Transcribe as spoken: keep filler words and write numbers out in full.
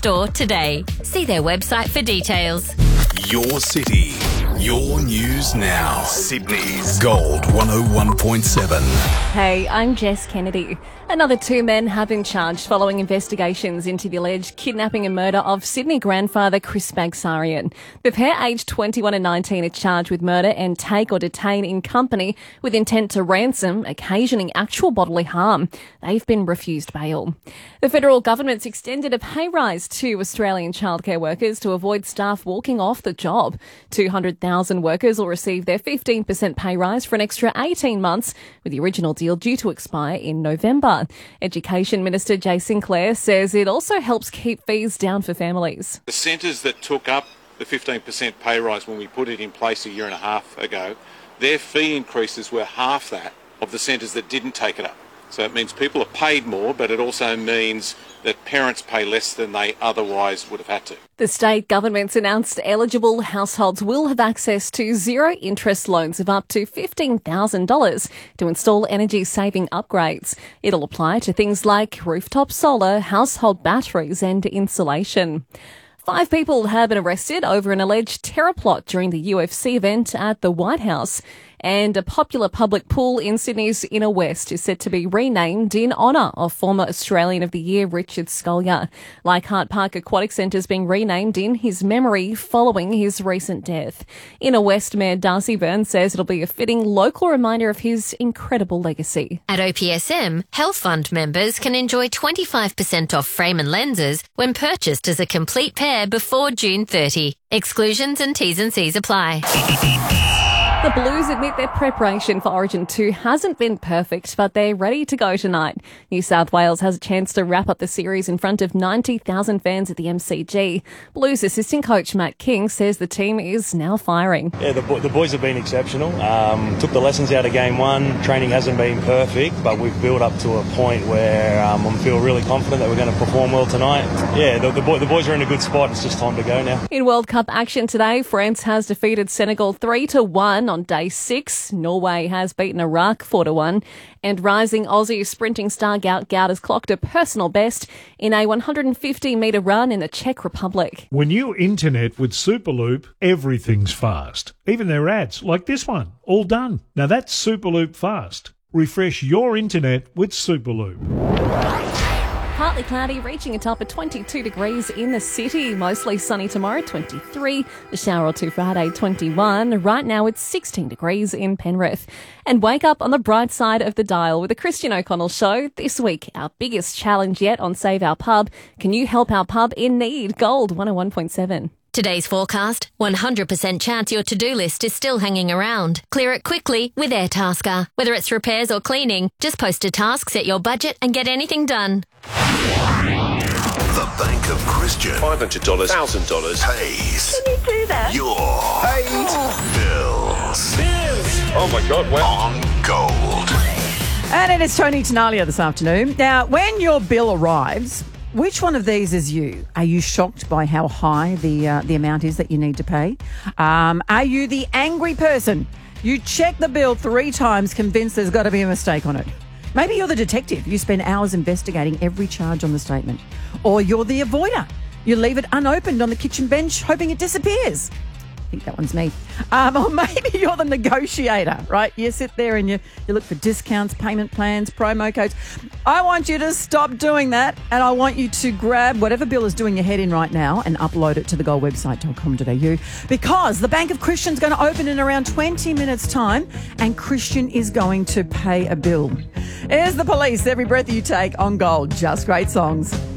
store today. See their website for details. Your city, your news now. Sydney's Gold one oh one point seven. Hey, I'm Jess Kennedy. Another two men have been charged following investigations into the alleged kidnapping and murder of Sydney grandfather Chris Bagsarian. The pair, aged twenty-one and nineteen, are charged with murder and take or detain in company with intent to ransom, occasioning actual bodily harm. They've been refused bail. The federal government's extended a pay rise to Australian childcare workers to avoid staff walking off the job. two hundred thousand workers will receive their fifteen percent pay rise for an extra eighteen months, with the original deal due to expire in November. Education Minister Jay Sinclair says it also helps keep fees down for families. The centres that took up the fifteen percent pay rise when we put it in place a year and a half ago, their fee increases were half that of the centres that didn't take it up. So it means people are paid more, but it also means that parents pay less than they otherwise would have had to. The state government's announced eligible households will have access to zero interest loans of up to fifteen thousand dollars to install energy-saving upgrades. It'll apply to things like rooftop solar, household batteries and insulation. Five people have been arrested over an alleged terror plot during the U F C event at the White House. And a popular public pool in Sydney's Inner West is set to be renamed in honour of former Australian of the Year Richard Scolyer. Leichhardt Park Aquatic Centre is being renamed in his memory following his recent death. Inner West Mayor Darcy Byrne says it'll be a fitting local reminder of his incredible legacy. At O P S M, Health Fund members can enjoy twenty-five percent off frame and lenses when purchased as a complete pair before June thirtieth. Exclusions and T's and C's apply. The Blues admit their preparation for Origin two hasn't been perfect, but they're ready to go tonight. New South Wales has a chance to wrap up the series in front of ninety thousand fans at the M C G. Blues assistant coach Matt King says the team is now firing. Yeah, the, bo- the boys have been exceptional. Um, took the lessons out of game one. Training hasn't been perfect, but we've built up to a point where um, I feel really confident that we're going to perform well tonight. Yeah, the, the, bo- the boys are in a good spot. It's just time to go now. In World Cup action today, France has defeated Senegal three to one on day six. Norway has beaten Iraq four to one. And rising Aussie sprinting star Gout Gout has clocked a personal best in a one hundred fifty metre run in the Czech Republic. When you internet with Superloop, everything's fast. Even their ads, like this one, all done. Now that's Superloop fast. Refresh your internet with Superloop. Partly cloudy, reaching a top of twenty-two degrees in the city. Mostly sunny tomorrow, twenty-three. The shower or two Friday, twenty-one. Right now it's sixteen degrees in Penrith. And wake up on the bright side of the dial with the Christian O'Connell Show. This week, our biggest challenge yet on Save Our Pub. Can you help our pub in need? Gold one oh one point seven. Today's forecast, one hundred percent chance your to-do list is still hanging around. Clear it quickly with Airtasker. Whether it's repairs or cleaning, just post a task, set your budget and get anything done. The Bank of Christian five hundred dollars, one thousand dollars pays Can you do that? your paid bills bills. Oh my God, wow. on Gold. And it is Tony Tenalia this afternoon. Now, when your bill arrives, which one of these is you? Are you shocked by how high the uh, the amount is that you need to pay? Um, are you the angry person? You check the bill three times, convinced there's got to be a mistake on it. Maybe you're the detective. You spend hours investigating every charge on the statement. Or you're the avoider. You leave it unopened on the kitchen bench, hoping it disappears. I think that one's me. Um, or maybe you're the negotiator, right? You sit there and you, you look for discounts, payment plans, promo codes. I want you to stop doing that, and I want you to grab whatever bill is doing your head in right now and upload it to the gold website dot com dot a u, because the Bank of Christian's going to open in around twenty minutes' time, and Christian is going to pay a bill. Here's the Police, Every Breath You Take on Gold. Just great songs.